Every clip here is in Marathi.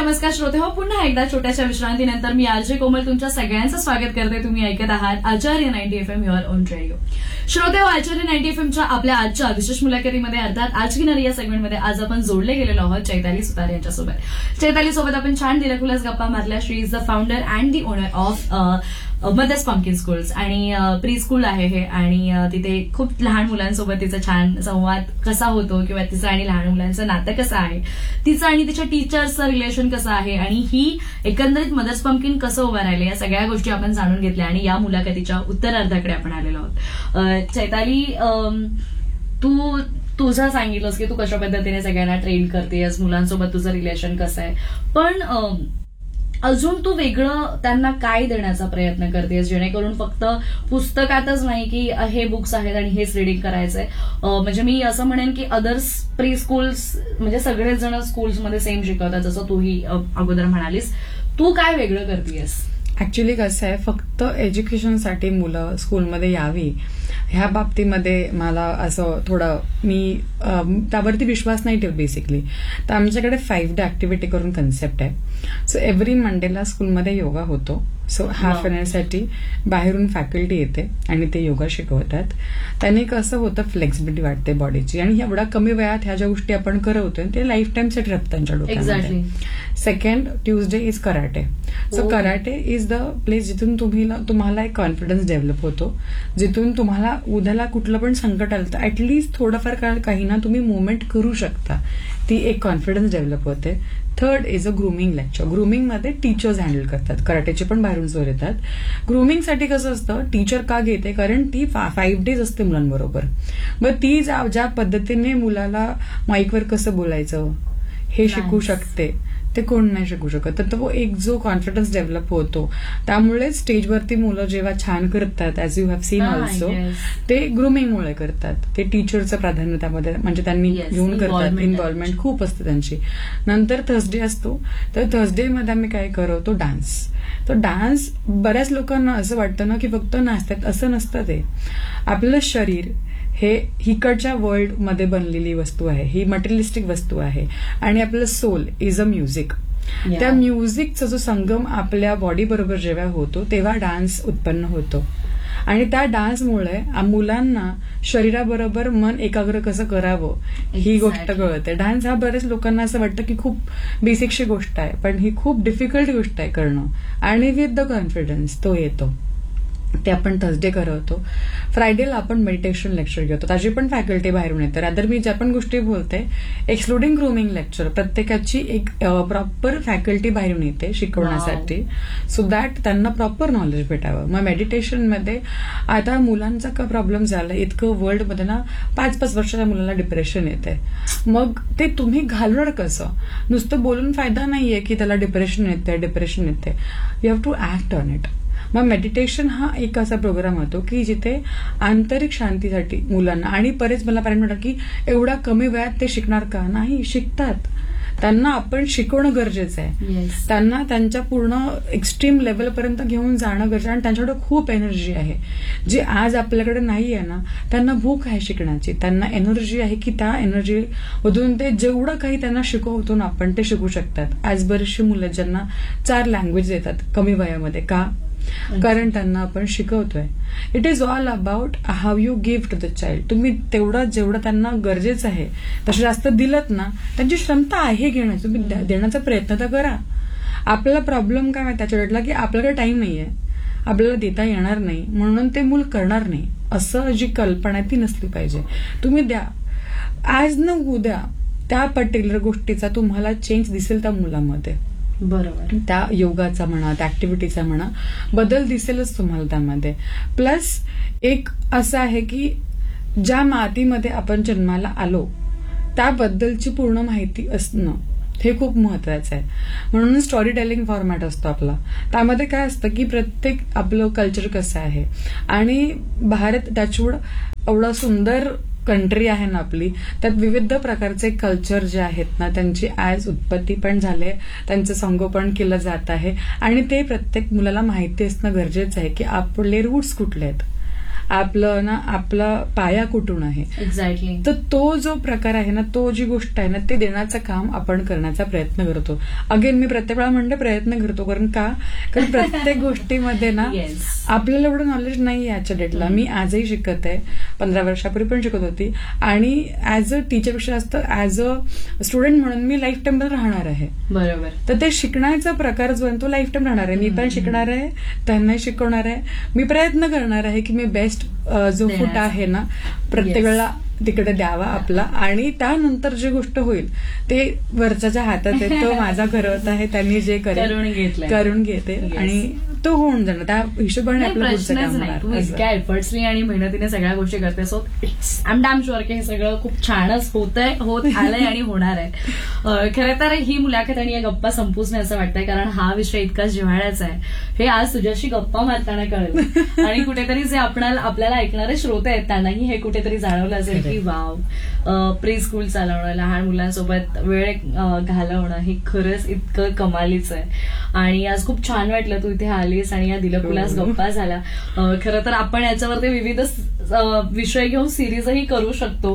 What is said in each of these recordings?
नमस्कार श्रोते हो, पुन्हा एकदा छोट्याशा विश्रांतीनंतर मी आरजे कोमल तुमच्या सगळ्यांचं स्वागत करते. तुम्ही ऐकत आहात आचार्य 90 FM युअर ओन रेडिओ. श्रोते हो, आचार्य 90 FMच्या आपल्या आजच्या विशेष मुलाखतीमध्ये अर्थात आज की नरी या सेगमेंटमध्ये आज आपण जोडले गेलेलो आहोत चैताली सुतार यांच्यासोबत. चैताली सोबत आपण छान दिलखुलास गप्पा मारल्या. शी is the founder and the owner of mother's pumpkin schools आणि प्री स्कूल आहे हे, आणि तिथे खूप लहान मुलांसोबत तिचा छान संवाद कसा होतो किंवा तिचं आणि लहान मुलांचं नातं कसं आहे, तिचं आणि तिच्या टीचर्सचं रिलेशन कसं आहे, आणि ही एकंदरीत मदर्स पंपकिन कसं उभं राहिलं, या सगळ्या गोष्टी आपण जाणून घेतल्या आणि या मुलाखतीच्या उत्तरार्धाकडे आपण आलेलो आहोत. चैताली, तू तुझं सांगितलंस की तू कशा पद्धतीने सगळ्यांना ट्रेन करतेस, मुलांसोबत तुझं रिलेशन कसं आहे, पण अजून तू वेगळं त्यांना काय देण्याचा प्रयत्न करतेस, जेणेकरून फक्त पुस्तकातच नाही की हे बुक्स आहेत आणि हेच रिडिंग करायचंय. म्हणजे मी असं म्हणेन की अदर्स प्री स्कूल्स म्हणजे सगळेच जण स्कूल्समध्ये सेम शिकवतात, जसं तूही अगोदर म्हणालीस. तू काय वेगळं करतेस? ऍक्च्युली कसं आहे, फक्त एज्युकेशनसाठी मुलं स्कूलमध्ये यावी ह्या बाबतीमध्ये मला असं थोडं मी त्यावरती विश्वास नाही ठेवत बेसिकली. तर आमच्याकडे 5 डे ऍक्टिव्हिटी करून कन्सेप्ट आहे. सो एव्हरी मंडेला स्कूलमध्ये योगा होतो. सो हाफ एन साठी बाहेरून फॅकल्टी येते आणि ते योगा शिकवतात. त्याने कसं होतं, फ्लेक्सिबिलिटी वाटते बॉडीची, आणि एवढा कमी वयात ह्या ज्या गोष्टी आपण करवतोय ते लाईफ टाईम सेट राहतात त्यांच्या डोक्यामध्ये. Second Tuesday is karate. So karate is the place जिथून तुम्हाला एक कॉन्फिडन्स डेव्हलप होतो, जिथून तुम्हाला उद्याला कुठलं पण संकट आलं तर ऍटलीस्ट थोडंफार काळ काही ना तुम्ही मुवमेंट करू शकता, ती एक कॉन्फिडन्स डेव्हलप होते. Third is a grooming lecture. ग्रूमिंगमध्ये teachers handle करतात, कराटेचे पण बाहेरून सर येतात. ग्रूमिंगसाठी कसं असतं, टीचर का घेते, कारण ती 5 days असते मुलांबरोबर. मग ती ज्या पद्धतीने मुलाला माईकवर कसं बोलायचं हे शिकू शकते, ते कोण नाही शिकू शकत. तर तो एक जो कॉन्फिडन्स डेव्हलप होतो, त्यामुळे स्टेजवरती मुलं जेव्हा छान करतात, as you have seen also, ते ग्रूमिंगमुळे करतात. ते टीचरचं प्राधान्य त्यामध्ये म्हणजे त्यांनी घेऊन करतात, इन्व्हॉल्वमेंट खूप असते त्यांची. नंतर थर्सडे असतो, तर थर्सडेमध्ये आम्ही काय करवतो, डान्स. तो डान्स बऱ्याच लोकांना असं वाटतं ना की फक्त नाचतात, असं नसतं. ते आपलं शरीर हे इकडच्या वर्ल्डमध्ये बनलेली वस्तू आहे, ही मटेरियलिस्टिक वस्तू आहे, आणि आपलं सोल इज अ म्युझिक. त्या म्युझिकचा जो संगम आपल्या बॉडी बरोबर जेव्हा होतो तेव्हा डान्स उत्पन्न होतो, आणि त्या डान्समुळे मुलांना शरीराबरोबर मन एकाग्र कसं करावं ही गोष्ट कळते. डान्स हा बऱ्याच लोकांना असं वाटतं की खूप बेसिकशी गोष्ट आहे, पण ही खूप डिफिकल्ट गोष्ट आहे करणं, आणि विथ द कॉन्फिडन्स तो येतो. ते आपण थर्सडे करवतो. फ्रायडेला आपण मेडिटेशन लेक्चर घेतो, त्याची पण फॅकल्टी बाहेरून येते. रादर मी ज्या पण गोष्टी बोलते एक्सक्लुडिंग ग्रूमिंग लेक्चर, प्रत्येकाची एक प्रॉपर फॅकल्टी बाहेरून येते शिकवण्यासाठी, सो दॅट त्यांना प्रॉपर नॉलेज भेटावं. मग मेडिटेशनमध्ये आता मुलांचा का प्रॉब्लेम झाला, इतकं वर्ल्डमध्ये ना 5-5 वर्षाच्या मुलाला डिप्रेशन येते. मग ते तुम्ही घालणार कसं? नुसतं बोलून फायदा नाहीये की त्याला डिप्रेशन येते. You have to act on it. मग मेडिटेशन हा एक असा प्रोग्राम होतो की जिथे आंतरिक शांतीसाठी मुलांना, आणि बरेच मला पॅरेंट म्हणतात की एवढा कमी वयात ते शिकणार का? नाही, शिकतात. त्यांना आपण शिकवणं गरजेचं आहे. त्यांना त्यांच्या पूर्ण एक्स्ट्रीम लेवलपर्यंत घेऊन जाणं गरजेचं आहे, आणि त्यांच्याकडे खूप एनर्जी आहे जी आज आपल्याकडे नाही आहे ना. त्यांना भूक आहे शिकण्याची, त्यांना एनर्जी आहे की त्या एनर्जी मधून ते जेवढं काही त्यांना शिकवतो ना आपण ते शिकू शकतात. आज बरीचशी मुलं ज्यांना 4 लँग्वेज येतात कमी वयामध्ये, का? कारण त्यांना आपण शिकवतोय. It is all about how you give to the child. तुम्ही तेवढं जेवढं त्यांना गरजेचं आहे तसं जास्त दिलत ना, त्यांची क्षमता आहे घेण्याची, तुम्ही देण्याचा प्रयत्न तर करा. आपल्याला प्रॉब्लेम काय माहिती त्याच्या वेळेला की आपल्याकडे टाइम नाहीये, आपल्याला देता येणार नाही म्हणून ते मूल करणार नाही, असं जी कल्पना ती नसली पाहिजे. तुम्ही द्या, आज न उद्या त्या पर्टिक्युलर गोष्टीचा तुम्हाला चेंज दिसेल त्या मुलामध्ये. बरोबर. त्या योगाचा म्हणा, त्या ऍक्टिव्हिटीचा म्हणा, बदल दिसेलच तुम्हाला त्यामध्ये. प्लस एक असं आहे की ज्या मातीमध्ये आपण जन्माला आलो त्याबद्दलची पूर्ण माहिती असणं हे खूप महत्वाचं आहे. म्हणून स्टोरी टेलिंग फॉर्मॅट असतो आपला. त्यामध्ये काय असतं की प्रत्येक आपलं कल्चर कसं आहे, आणि भारत त्याच्यावर एवढा सुंदर कंट्री आहे ना आपली, त्यात विविध प्रकारचे कल्चर जे आहेत ना त्यांची आज उत्पत्ती पण झाले, त्यांचं संगोपन केलं जात आहे, आणि ते प्रत्येक मुलाला माहिती असणं गरजेचं आहे की आपले रूट्स कुठले आहेत. आपला पाया कुठून आहे. एक्झॅक्टली. तर तो जो प्रकार आहे ना, तो जी गोष्ट आहे ना, ते देण्याचं काम आपण करण्याचा प्रयत्न करतो. अगेन मी प्रत्येक वेळा म्हणते प्रयत्न करतो, कारण प्रत्येक गोष्टीमध्ये ना आपल्याला एवढं नॉलेज नाही आहे आजच्या डेटला. मी आजही शिकत आहे, 15 वर्षापूर्वी पण शिकत होती, आणि ऍज अ टीचरपेक्षा जास्त ऍज अ स्टुडंट म्हणून मी लाईफ टाइम राहणार आहे. बरोबर. तर ते शिकण्याचा प्रकार जो आहे तो लाईफ टाइम राहणार आहे. मी पण शिकणार आहे, त्यांनाही शिकवणार आहे. मी प्रयत्न करणार आहे की मी बेस्ट जो फूट आहे ना प्रत्येक वेळेला तिकडे द्यावा आपला, आणि त्यानंतर जी गोष्ट होईल ते वरच्या हातात आहे. तो माझा घरवत आहे, त्यांनी जे करून घेते आणि तो होऊन जाणार. त्या हिशोबाने आपलं पुढचं काम होणार. तू इतक्या एफर्ट्सनी आणि मेहनतीने सगळ्या गोष्टी करते, so I am damn sure की हे सगळं खूप छानच होत आलंय आणि होणार आहे. खरं तर ही मुलाखत आणि या गप्पा संपूच नाही असं वाटतंय, कारण हा विषय इतका जिव्हाळ्याचा आहे हे आज तुझ्याशी गप्पा मारताना कळलं. आणि कुठेतरी जे आपल्याला ऐकणारे श्रोते आहेत त्यांनाही हे कुठेतरी जाणवलं असेल की वाव, प्री स्कूल चालवणं, लहान मुलांसोबत वेळ घालवणं हे खरंच इतकं कमालीचं आहे. आणि आज खूप छान वाटलं तू इथे आलीस आणि या दिलखुलास गप्पा झाल्या. खरं तर आपण याच्यावरती विविध विषय घेऊन सिरीजही करू शकतो,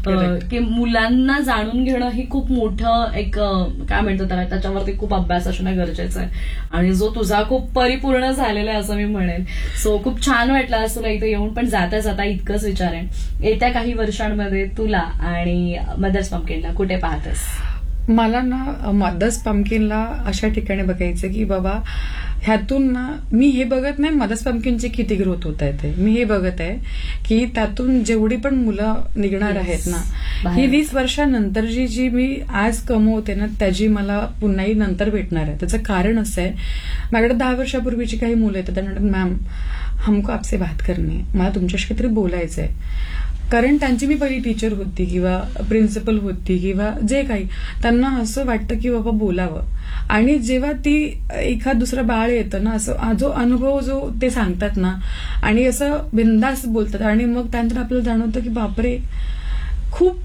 की मुलांना जाणून घेणं ही खूप मोठं एक काय म्हणतो त्याच्यावरती खूप अभ्यास असणं गरजेचं आहे, आणि जो तुझा खूप परिपूर्ण झालेला आहे असं मी म्हणेन. सो खूप छान वाटलं आज तुला इथे येऊन. पण जाता जाता इतकंच विचारेन, येत्या काही वर्षांमध्ये तुला आणि मदर्स पंपकिनला कुठे पाहतेस? मला ना मदर्स पंपकिनला अशा ठिकाणी बघायचं की बाबा ह्यातून ना मी हे बघत नाही मदर्स पंपकिनची किती ग्रोथ होत आहे. ते मी हे बघत आहे की त्यातून जेवढी पण मुलं निघणार आहेत ना, ही 20 वर्षानंतर जी मी आज कमवते ना त्याची मला पुन्हाही नंतर भेटणार आहे. त्याचं कारण असं आहे, माझ्याकडे 10 वर्षापूर्वीची काही मुलं येतात, त्यांना म्हणतात मॅम हमको आपसे बात करनी है, मला तुमच्याशी काहीतरी बोलायचं आहे. कारण त्यांची मी पहिली टीचर होती किंवा प्रिन्सिपल होती किंवा जे काही, त्यांना असं वाटतं की बाबा बोलावं. आणि जेव्हा ती एखाद दुसरं बाळ येतं ना, असं जो अनुभव जो ते सांगतात ना, आणि असं बिंदास बोलतात, आणि मग त्यानंतर आपल्याला जाणवतं की बापरे, खूप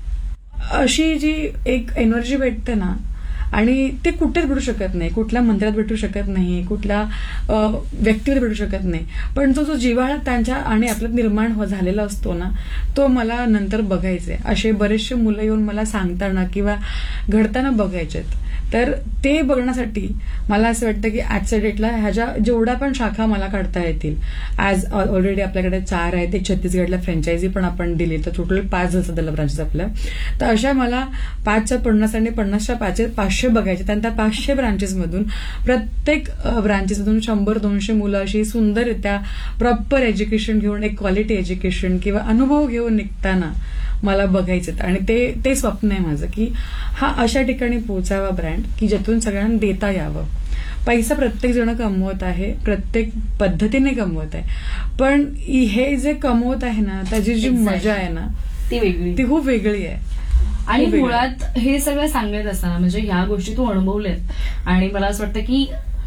अशी जी एक एनर्जी भेटते ना, आणि ते कुठेच भेटू शकत नाही, कुठल्या मंदिरात भेटू शकत नाही, कुठल्या व्यक्तीवर भेटू शकत नाही. पण जो जिव्हाळा त्यांच्या आणि आपल्यात निर्माण झालेला असतो ना, तो मला नंतर बघायचा आहे. असे बरेचसे मुलं येऊन मला सांगताना किंवा घडताना बघायचेत. तर ते बघण्यासाठी मला असं वाटतं की आजच्या डेटला ह्याच्या जेवढ्या पण शाखा मला काढता येतील, आज ऑलरेडी आपल्याकडे 4 आहेत, एक छत्तीसगडला फ्रँचायझी पण आपण दिली, तर टोटल 5 झालं ब्रांचेस आपल्या. तर अशा मला 5च्या 50 आणि 50च्या 500 बघायचे. आणि त्या 500 ब्रांचेसमधून प्रत्येक ब्रांचेसमधून 100-200 मुलं अशी सुंदररित्या प्रॉपर एज्युकेशन घेऊन, एक क्वालिटी एज्युकेशन किंवा अनुभव घेऊन निघताना मला बघायचं. आणि ते स्वप्न आहे माझं की हा अशा ठिकाणी पोहोचावा ब्रँड की ज्यातून सगळ्यांना देता यावं. पैसा प्रत्येक जण कमवत आहे, प्रत्येक पद्धतीने कमवत आहे, पण हे जे कमवत आहे ना त्याची जी मजा आहे ना ती खूप वेगळी आहे. आणि मुळात हे सगळं सांगत असताना म्हणजे ह्या गोष्टी तू अनुभवल्यात, आणि मला असं वाटतं की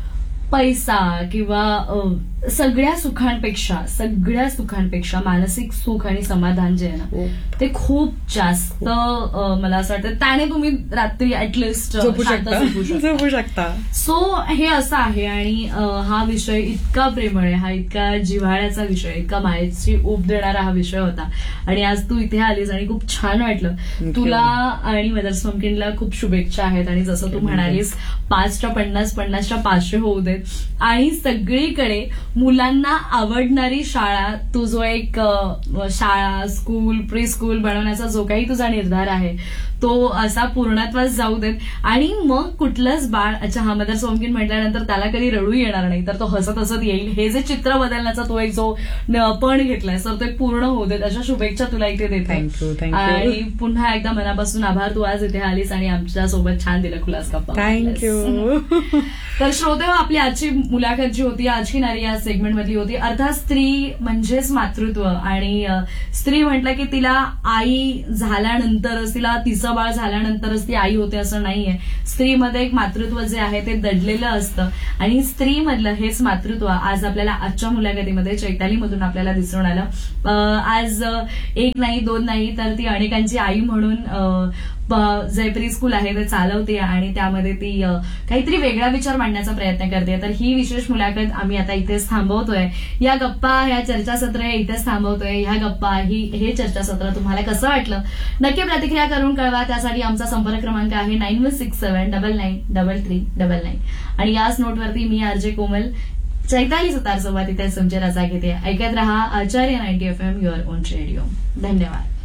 पैसा किंवा सगळ्या सुखांपेक्षा मानसिक सुख आणि समाधान जे आहे ना ते खूप जास्त मला असं वाटतं त्याने तुम्ही रात्री ऍटलिस्ट झोपू शकता. सो हे असं आहे. आणि हा विषय इतका प्रेमळ आहे, हा इतका जिव्हाळ्याचा विषय, इतका मायेची ऊब देणारा हा विषय होता. आणि आज तू इथे आलीस आणि खूप छान वाटलं. तुला आणि मदर्स पंपकिनला खूप शुभेच्छा आहेत. आणि जसं तू म्हणालीस 5च्या 50, 50च्या 500 होऊ देत, आणि सगळीकडे मुलांना आवडणारी शाळा, तू जो एक शाळा, स्कूल, प्री स्कूल बनवण्याचा जो काही तुझा निर्धार आहे तो असा पूर्णत्वास जाऊ देत. आणि मग कुठलंच बाळ, अच्छा हा मदर्स पंपकिन म्हटल्यानंतर त्याला कधी रडू येणार नाही, तर तो हसत हसत येईल. हे जे चित्र बदलण्याचा तो एक जो पण घेतलाय तर तो एक पूर्ण होऊ देत, अशा शुभेच्छा तुला इथे देते. आणि पुन्हा एकदा मनापासून आभार, तू आज इथे आलीस आणि आमच्यासोबत छान दिलं खुलास गप्पा. थँक्यू. तर श्रोते, आपली आजची मुलाखत जी होती, आजची नारी या सेगमेंट मधली होती. अर्थात स्त्री म्हणजेच मातृत्व, आणि स्त्री म्हटलं की तिला आई झाल्यानंतरच, तिला तिचं बाळ झाल्यानंतरच ती आई होते असं नाहीये. स्त्रीमध्ये एक मातृत्व जे आहे ते दडलेलं असतं, आणि स्त्रीमधलं हेच मातृत्व आज आपल्याला आजच्या मुलाखतीमध्ये चैतालीमधून आपल्याला दिसून आलं. आज 1 नाही 2 नाही तर ती अनेकांची आई म्हणून जे प्री स्कूल आहे ते चालवते आणि त्यामध्ये ती काहीतरी वेगळा विचार मांडण्याचा प्रयत्न करते. तर ही विशेष मुलाखत आम्ही आता इथेच थांबवतोय. या गप्पा, ह्या चर्चासत्र हे इथेच थांबवतोय. ह्या गप्पा, हे चर्चासत्र तुम्हाला कसं वाटलं नक्की प्रतिक्रिया करून कळवा. त्यासाठी आमचा संपर्क क्रमांक आहे 9167993399. आणि याच नोटवरती मी आरजे कोमल, चैताली सुतार सोबत इथे तुमची रजा घेते. ऐकत रहा आचार्य 90 FM युअर ओन रेडिओ. धन्यवाद.